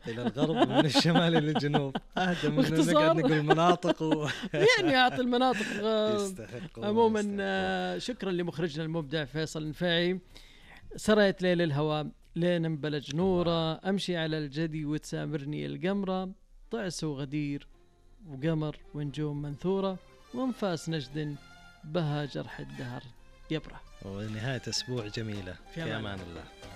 إلى الغرب من الشمال إلى الجنوب. أهدى من نقعد نقول مناطق يعني أعطي المناطق. عموما شكرا لمخرجنا المبدع فيصل النفاعي. سريت ليل الهواء لين انبلج نوره، أمشي على الجدي وتسامرني القمرة، طعس وغدير وقمر ونجوم منثورة، وانفاس نجد بها جرح الدهر يبرح. ونهاية أسبوع جميلة في أمان الله.